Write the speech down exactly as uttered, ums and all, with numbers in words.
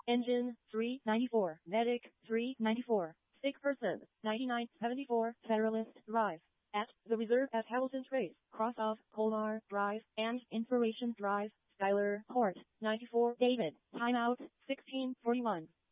Engine, three ninety-four. Medic, three ninety-four. Sick person, ninety-nine seventy-four. Federalist Drive. At the reserve at Hamilton Trace, cross off Colmar Drive and Inspiration Drive, Schuyler Court, ninety-four. David, timeout, sixteen forty-one.